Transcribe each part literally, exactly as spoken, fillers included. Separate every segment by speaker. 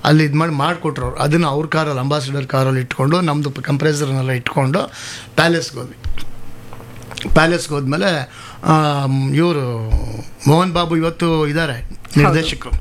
Speaker 1: ಅಲ್ಲಿ ಇದು ಮಾಡಿ ಮಾಡಿಕೊಟ್ರು ಅವ್ರು. ಅದನ್ನು ಅವ್ರ ಕಾರಲ್ಲಿ ಅಂಬಾಸಿಡರ್ ಕಾರಲ್ಲಿ ಇಟ್ಕೊಂಡು ನಮ್ಮದು ಕಂಪ್ರೆಸರ್ನೆಲ್ಲ ಇಟ್ಕೊಂಡು ಪ್ಯಾಲೇಸ್ಗೆ ಹೋದ್ವಿ. ಪ್ಯಾಲೇಸ್ಗೆ ಹೋದ್ಮೇಲೆ ಇವರು ಮೋಹನ್ ಬಾಬು ಇವತ್ತು ಇದ್ದಾರೆ ನಿರ್ದೇಶಕರು,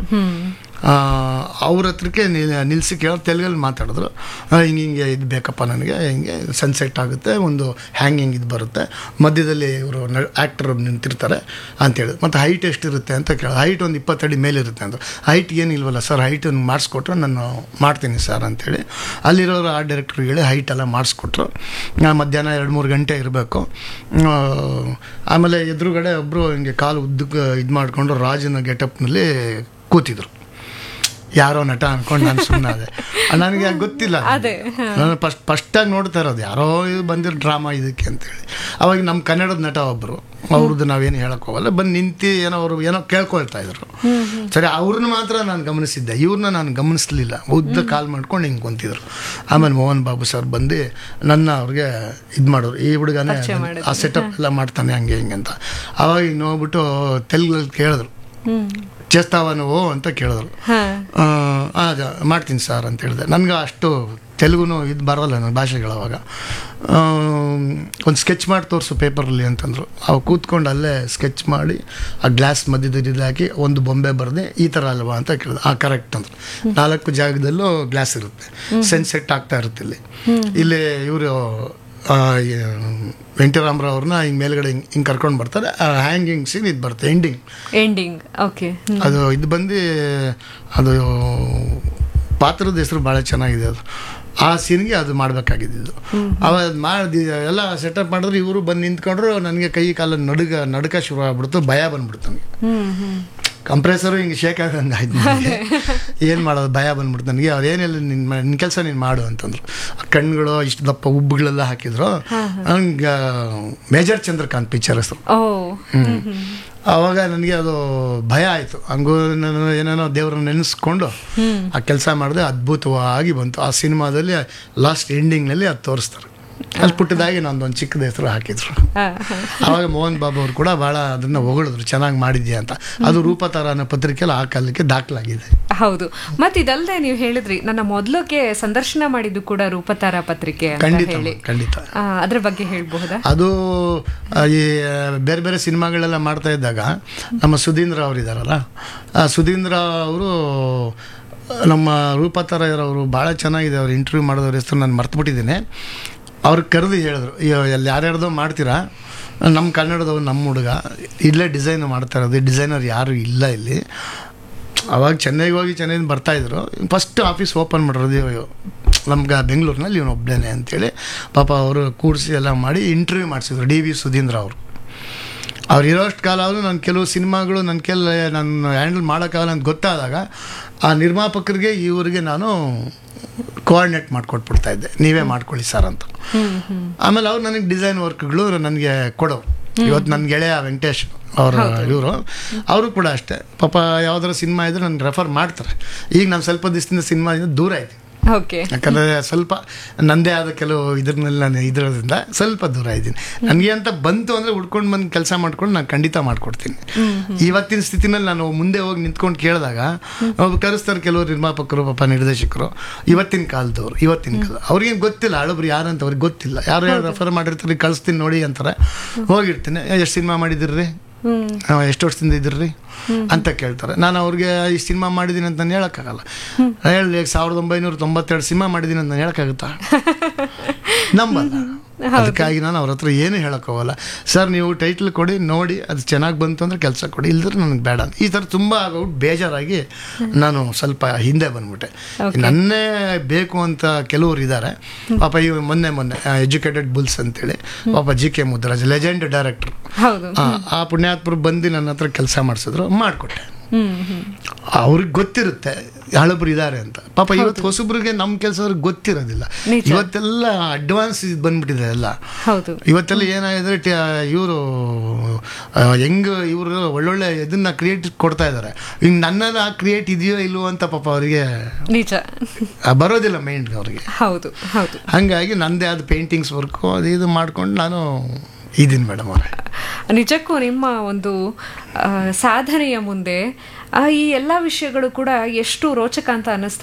Speaker 1: ಅವ್ರ ಹತ್ರಕ್ಕೆ ನಿಲ್ಲಿಸಿ ಕೇಳೋ ತೆಲುಗಲ್ಲಿ ಮಾತಾಡಿದ್ರು. ಹಿಂಗೆ ಹಿಂಗೆ ಇದು ಬೇಕಪ್ಪ ನನಗೆ, ಹಿಂಗೆ ಸನ್ಸೆಟ್ ಆಗುತ್ತೆ, ಒಂದು ಹ್ಯಾಂಗಿಂಗ್ ಇದು ಬರುತ್ತೆ, ಮಧ್ಯದಲ್ಲಿ ಇವರು ಆ್ಯಕ್ಟರ್ ನಿಂತಿರ್ತಾರೆ ಅಂತೇಳಿ, ಮತ್ತು ಹೈಟ್ ಎಷ್ಟಿರುತ್ತೆ ಅಂತ ಕೇಳೋದು. ಹೈಟ್ ಒಂದು ಇಪ್ಪತ್ತಡಿ ಮೇಲಿರುತ್ತೆ ಅಂತ. ಹೈಟ್ ಏನಿಲ್ವಲ್ಲ ಸರ್, ಹೈಟ್ ಮಾಡಿಸ್ಕೊಟ್ರೆ ನಾನು ಮಾಡ್ತೀನಿ ಸರ್ ಅಂತೇಳಿ ಅಲ್ಲಿರೋರು ಆ ಡೈರೆಕ್ಟ್ರಿಗೆ ಹೇಳಿ ಹೈಟೆಲ್ಲ ಮಾಡಿಸ್ಕೊಟ್ರು. ಮಧ್ಯಾಹ್ನ ಎರಡು ಮೂರು ಗಂಟೆ ಇರಬೇಕು. ಆಮೇಲೆ ಎದುರುಗಡೆ ಒಬ್ಬರು ಹಿಂಗೆ ಕಾಲು ಉದ್ದಕ್ಕೆ ಇದು ಮಾಡಿಕೊಂಡು ರಾಜನ ಗೆಟಪ್ನಲ್ಲಿ ಕೂತಿದ್ರು. ಯಾರೋ ನಟ ಅಂದ್ಕೊಂಡು ನಾನು ಸುಮ್ಮನಾದೆ. ನನಗೆ ಗೊತ್ತಿಲ್ಲ, ನಾನು ಫಸ್ಟ್ ಫಸ್ಟಾಗಿ ನೋಡ್ತಾ ಇರೋದು ಯಾರೋ ಇದು ಬಂದಿರೋ ಡ್ರಾಮಾ ಇದಕ್ಕೆ ಅಂತೇಳಿ. ಅವಾಗ ನಮ್ಮ ಕನ್ನಡದ ನಟ ಒಬ್ಬರು, ಅವ್ರದ್ದು ನಾವೇನು ಹೇಳಕ್ಕೆ ಹೋಗಲ್ಲ, ಬಂದು ನಿಂತು ಏನೋ ಅವರು ಏನೋ ಕೇಳ್ಕೊಳ್ತಾ ಇದ್ರು. ಸರಿ, ಅವ್ರನ್ನ ಮಾತ್ರ ನಾನು ಗಮನಿಸಿದ್ದೆ, ಇವ್ರನ್ನ ನಾನು ಗಮನಿಸಲಿಲ್ಲ. ಉದ್ದ ಕಾಲ್ ಮಾಡ್ಕೊಂಡು ಹಿಂಗೆ ಕುಂತಿದ್ರು. ಆಮೇಲೆ ಮೋಹನ್ ಬಾಬು ಸರ್ ಬಂದು ನನ್ನ ಅವ್ರಿಗೆ ಇದು ಮಾಡೋರು, ಈ ಹುಡುಗನೇ ಆ ಸೆಟಪ್ ಎಲ್ಲ ಮಾಡ್ತಾನೆ ಹಂಗೆ ಹಿಂಗೆ ಅಂತ. ಅವಾಗ ಹಿಂಗೆ ನೋಡ್ಬಿಟ್ಟು ತೆಲುಗಲ್ಲಿ ಕೇಳಿದ್ರು, చేస్తావా నువ్వు ಅಂತ ಕೇಳಿದ್ರು. ಮಾಡ್ತೀನಿ ಸರ್ ಅಂತ ಹೇಳಿದೆ. ನನಗೆ ಅಷ್ಟು ತೆಲುಗು ಇದು ಬರೋಲ್ಲ ನನ್ನ ಭಾಷೆಗಳು. ಅವಾಗ ಒಂದು ಸ್ಕೆಚ್ ಮಾಡಿ ತೋರಿಸು ಪೇಪರಲ್ಲಿ ಅಂತಂದರು. ಅವು ಕೂತ್ಕೊಂಡು ಅಲ್ಲೇ ಸ್ಕೆಚ್ ಮಾಡಿ ಆ ಗ್ಲಾಸ್ ಮಧ್ಯದಲ್ಲಿ ಹಾಕಿ ಒಂದು ಬೊಂಬೆ ಬರೆದೆ, ಈ ಥರ ಅಲ್ವಾ ಅಂತ ಕೇಳಿದೆ. ಆ ಕರೆಕ್ಟ್ ಅಂದರು. ನಾಲ್ಕು ಜಾಗದಲ್ಲೂ ಗ್ಲಾಸ್ ಇರುತ್ತೆ, ಸೆನ್ಸೆಟ್ ಆಗ್ತಾ ಇರುತ್ತೆ. ಇಲ್ಲಿ ಇಲ್ಲಿ ಇವರು ವೆಂಕಟರಾಮರಾವ್ ಅವ್ರನ್ನ ಹಿಂಗೆ ಮೇಲ್ಗಡೆ ಹಿಂಗೆ ಹಿಂಗೆ ಕರ್ಕೊಂಡು ಬರ್ತಾರೆ. ಹ್ಯಾಂಗಿಂಗ್ ಸೀನ್ ಇದು ಬರುತ್ತೆ, ಎಂಡಿಂಗ್ ಎಂಡಿಂಗ್ ಓಕೆ. ಅದು ಇದು ಬಂದು ಅದು ಪಾತ್ರದ ಹೆಸರು ಭಾಳ ಚೆನ್ನಾಗಿದೆ. ಅದು ಆ ಸೀನ್ಗೆ ಅದು ಮಾಡಬೇಕಾಗಿದ್ದು. ಅವಾಗ ಮಾಡಿ ಎಲ್ಲ ಸೆಟಪ್ ಮಾಡಿದ್ರೆ ಇವರು ಬಂದು ನಿಂತ್ಕೊಂಡ್ರು. ನನಗೆ ಕೈ ಕಾಲ ನಡುಗ ನಡುಕ ಶುರು ಆಗ್ಬಿಡ್ತು, ಭಯ ಬಂದ್ಬಿಡ್ತು ನನಗೆ. ಕಂಪ್ರೆಸರು ಹಿಂಗೆ ಶೇಕ್ ಆಗಂಗೆ ಆಯ್ತು ನನಗೆ. ಏನು ಮಾಡೋದು, ಭಯ ಬಂದ್ಬಿಡ್ತು ನನಗೆ. ಅವ್ರು ಏನಿಲ್ಲ, ನಿನ್ನ ನಿನ್ನ ಕೆಲಸ ನೀನು ಮಾಡು ಅಂತಂದ್ರು. ಕಣ್ಗಳು ಇಷ್ಟು ದಪ್ಪ ಉಬ್ಬುಗಳೆಲ್ಲ ಹಾಕಿದ್ರು. ಹಂಗೆ ಮೇಜರ್ ಚಂದ್ರಕಾಂತ್ ಪಿಕ್ಚರ್ ಹೆಸರು. ಆವಾಗ ನನಗೆ ಅದು ಭಯ ಆಯಿತು. ಹಂಗೂ ನಾನು ಏನೇನೋ ದೇವ್ರನ್ನ ನೆನೆಸ್ಕೊಂಡು ಆ ಕೆಲಸ ಮಾಡಿದೆ. ಅದ್ಭುತವಾಗಿ ಬಂತು. ಆ ಸಿನಿಮಾದಲ್ಲಿ ಲಾಸ್ಟ್ ಎಂಡಿಂಗ್ನಲ್ಲಿ ಅದು ತೋರಿಸ್ತಾರೆ. ಅಲ್ಲಿ ಪುಟ್ಟದಾಗಿ ನಂದೊಂದು ಚಿಕ್ಕದ ಹೆಸರು ಹಾಕಿದ್ರು. ಆವಾಗ ಮೋಹನ್ ಬಾಬು ಅವರು ಕೂಡ ಭಾಳ ಅದನ್ನು ಹೊಗಳಿದ್ರು, ಚೆನ್ನಾಗಿ ಮಾಡಿದ್ಯಾ ಅಂತ. ಅದು ರೂಪತಾರ ಅನ್ನೋ ಪತ್ರಿಕೆಯಲ್ಲಿ ಆ ಕಾಲಕ್ಕೆ ದಾಖಲಾಗಿದೆ.
Speaker 2: ಹೌದು. ಮತ್ತೆ ಇದಲ್ಲದೆ ನೀವು ಹೇಳಿದ್ರಿ, ನನ್ನ ಮೊದಲಕ್ಕೆ ಸಂದರ್ಶನ ಮಾಡಿದ್ದು ಕೂಡ ರೂಪತಾರ ಪತ್ರಿಕೆ.
Speaker 1: ಖಂಡಿತ ಖಂಡಿತ
Speaker 2: ಅದ್ರ ಬಗ್ಗೆ ಹೇಳ್ಬಹುದಾ?
Speaker 1: ಅದು ಈ ಬೇರೆ ಬೇರೆ ಸಿನಿಮಾಗಳೆಲ್ಲ ಮಾಡ್ತಾ ಇದ್ದಾಗ ನಮ್ಮ ಸುಧೀಂದ್ರ ಅವರು ಇದ್ದಾರಲ್ಲ, ಆ ಸುಧೀಂದ್ರ ಅವರು ನಮ್ಮ ರೂಪತಾರ ಇರೋರು ಭಾಳ ಚೆನ್ನಾಗಿದೆ. ಅವ್ರು ಇಂಟರ್ವ್ಯೂ ಮಾಡಿದವ್ರ ಹೆಸರು ನಾನು ಮರ್ತುಬಿಟ್ಟಿದ್ದೀನಿ. ಅವ್ರಿಗೆ ಕರೆದು ಹೇಳಿದ್ರು, ಎಲ್ಲಿ ಯಾರ್ಯಾರ್ದೋ ಮಾಡ್ತೀರಾ, ನಮ್ಮ ಕನ್ನಡದವ್ರು, ನಮ್ಮ ಹುಡುಗ ಇಲ್ಲೇ ಡಿಸೈನ್ ಮಾಡ್ತಾ ಇರೋದು, ಡಿಸೈನರ್ ಯಾರು ಇಲ್ಲ ಇಲ್ಲಿ. ಅವಾಗ ಚೆನ್ನೈಗೆ ಹೋಗಿ ಚೆನ್ನೈಯಿಂದ ಬರ್ತಾಯಿದ್ರು. ಫಸ್ಟ್ ಆಫೀಸ್ ಓಪನ್ ಮಾಡಿರೋದು ನಮ್ಗೆ ಬೆಂಗಳೂರಿನಲ್ಲಿ ಇವನು ಒಬ್ಬನೇ ಅಂತೇಳಿ ಪಾಪ ಅವರು ಕೂಡಿಸಿ ಎಲ್ಲ ಮಾಡಿ ಇಂಟರ್ವ್ಯೂ ಮಾಡಿಸಿದ್ರು. ಡಿ ವಿ ಸುಧೀಂದ್ರ ಅವರು. ಅವ್ರು ಇರೋಷ್ಟು ಕಾಲ ಅವರು ನಾನು ಕೆಲವು ಸಿನಿಮಾಗಳು ನನ್ನ ಕೆಲ ನಾನು ಹ್ಯಾಂಡಲ್ ಮಾಡೋಕ್ಕಾಗಲ್ಲ ಅಂತ ಗೊತ್ತಾದಾಗ ಆ ನಿರ್ಮಾಪಕರಿಗೆ ಇವರಿಗೆ ನಾನು ಕೋಆರ್ಡಿನೇಟ್ ಮಾಡಿಕೊಟ್ಬಿಡ್ತಾ ಇದ್ದೆ, ನೀವೇ ಮಾಡ್ಕೊಳ್ಳಿ ಸರ್ ಅಂತ. ಆಮೇಲೆ ಅವ್ರು ನನಗೆ ಡಿಸೈನ್ ವರ್ಕ್ಗಳು ನನಗೆ ಕೊಡೋರು. ಇವತ್ತು ನನ್ನ ಗೆಳೆಯ ವೆಂಕಟೇಶ್ ಅವರು ಇವರು ಅವರು ಕೂಡ ಅಷ್ಟೇ. ಪಾಪ ಯಾವುದಾದ್ರು ಸಿನಿಮಾ ಇದ್ರೆ ನನಗೆ ರೆಫರ್ ಮಾಡ್ತಾರೆ. ಈಗ ನಾನು ಸ್ವಲ್ಪ ದಿವಸದಿಂದ ಸಿನಿಮಾದಿಂದ ದೂರ ಇದ್ದೀನಿ. ಯಾಕಂದರೆ ಸ್ವಲ್ಪ ನನ್ನದೇ ಆದ ಕೆಲವು ಇದ್ರನ್ನೆಲ್ಲ ನಾನು ಇದ್ರೋದ್ರಿಂದ ಸ್ವಲ್ಪ ದೂರ ಇದ್ದೀನಿ. ನನಗೆ ಅಂತ ಬಂತು ಅಂದರೆ ಹುಡ್ಕೊಂಡು ಬಂದು ಕೆಲಸ ಮಾಡ್ಕೊಂಡು ನಾನು ಖಂಡಿತ ಮಾಡಿಕೊಡ್ತೀನಿ. ಇವತ್ತಿನ ಸ್ಥಿತಿನಲ್ಲಿ ನಾನು ಮುಂದೆ ಹೋಗಿ ನಿಂತ್ಕೊಂಡು ಕೇಳಿದಾಗ ಕರೆಸ್ತಾರೆ ಕೆಲವರು ನಿರ್ಮಾಪಕರು, ಪಾಪ ನಿರ್ದೇಶಕರು, ಇವತ್ತಿನ ಕಾಲದವ್ರು, ಇವತ್ತಿನ ಕಾಲ ಅವ್ರಿಗೇನು ಗೊತ್ತಿಲ್ಲ, ಹಳಬ್ರು ಯಾರಂತ ಅವ್ರಿಗೆ ಗೊತ್ತಿಲ್ಲ. ಯಾರು ಯಾರು ರೆಫರ್ ಮಾಡಿರ್ತಾರೆ, ಕಳಿಸ್ತೀನಿ ನೋಡಿ ಅಂತಾರೆ. ಹೋಗಿರ್ತೀನಿ, ಎಷ್ಟು ಸಿನಿಮಾ ಮಾಡಿದಿರ್ರಿ, ಎಷ್ಟು ವರ್ಷದಿಂದ ಇದ್ರಿ ಅಂತ ಕೇಳ್ತಾರೆ. ನಾನು ಅವ್ರಿಗೆ ಈ ಸಿನಿಮಾ ಮಾಡಿದ್ದೀನಿ ಅಂತ ನಾನು ಹೇಳೋಕ್ಕಾಗಲ್ಲ. ಹೇಳಿ ಸಾವಿರದ ಒಂಬೈನೂರ ತೊಂಬತ್ತೆರಡು ಸಿನಿಮಾ ಮಾಡಿದ್ದೀನಿ ಅಂತ ನಾನು ಹೇಳೋಕ್ಕಾಗುತ್ತಾ? ನಂಬಲ್ಲ. ಅದಕ್ಕಾಗಿ ನಾನು ಅವ್ರ ಹತ್ರ ಏನು ಹೇಳೋಕ್ಕೋಗಲ್ಲ. ಸರ್ ನೀವು ಟೈಟ್ಲ್ ಕೊಡಿ, ನೋಡಿ ಅದು ಚೆನ್ನಾಗಿ ಬಂತು ಅಂದರೆ ಕೆಲಸ ಕೊಡಿ, ಇಲ್ದ್ರೆ ನನಗೆ ಬೇಡ ಅಂತ. ಈ ಥರ ತುಂಬ ಆಗೋಗ್ಬಿಟ್ಟು ಬೇಜಾರಾಗಿ ನಾನು ಸ್ವಲ್ಪ ಹಿಂದೆ ಬಂದ್ಬಿಟ್ಟೆ. ನನ್ನೇ ಬೇಕು ಅಂತ ಕೆಲವರು ಇದ್ದಾರೆ. ಪಾಪ ಈ ಮೊನ್ನೆ ಮೊನ್ನೆ ಎಜುಕೇಟೆಡ್ ಬುಲ್ಸ್ ಅಂತೇಳಿ ಪಾಪ ಜಿ ಕೆ ಮುದ್ದರಾಜ್ ಲೆಜೆಂಡ್ ಡೈರೆಕ್ಟರ್, ಆ ಪುಣ್ಯಾತ್ಮರು ಬಂದು ನನ್ನ ಹತ್ರ ಕೆಲಸ ಮಾಡಿಸಿದ್ರು, ಮಾಡಿಕೊಟ್ಟೆ. ಅವ್ರಿಗೆ ಗೊತ್ತಿರುತ್ತೆ ಹಳಬ್ರು ಇದ್ದಾರೆ ಅಂತ. ಪಾಪ ಇವತ್ತು ಹೊಸಬ್ರಿಗೆ ನಮ್ಮ ಕೆಲಸ ಅವ್ರಿಗೆ ಗೊತ್ತಿರೋದಿಲ್ಲ. ಇವತ್ತೆಲ್ಲ ಅಡ್ವಾನ್ಸ್ ಇದು ಬಂದ್ಬಿಟ್ಟಿದೆ ಎಲ್ಲ. ಇವತ್ತೆಲ್ಲ ಏನಾಗಿದ್ರೆ ಇವರು ಹೆಂಗ್ ಇವರು ಒಳ್ಳೊಳ್ಳೆ ಇದನ್ನ ಕ್ರಿಯೇಟ್ ಕೊಡ್ತಾ ಇದ್ದಾರೆ. ಈಗ ನನ್ನಲ್ಲಿ ಆ ಕ್ರಿಯೇಟ್ ಇದೆಯೋ ಇಲ್ವೋ ಅಂತ ಪಾಪ ಅವರಿಗೆ ಬರೋದಿಲ್ಲ ಮೈಂಡ್ಗೆ ಅವ್ರಿಗೆ. ಹಾಗಾಗಿ ನಂದೇ ಆದ ಪೇಂಟಿಂಗ್ಸ್ ವರ್ಕು ಅದು ಇದು ಮಾಡ್ಕೊಂಡು ನಾನು ಇದೀನಿ ಮೇಡಮ್ ಅವರೇ.
Speaker 2: ನಿಜಕ್ಕೂ ನಿಮ್ಮ ಒಂದು ಸಾಧನೆಯ ಮುಂದೆ ಈ ಎಲ್ಲ ವಿಷಯಗಳು ಕೂಡ ಎಷ್ಟು ರೋಚಕ ಅಂತ ಅನ್ನಿಸ್ತಾ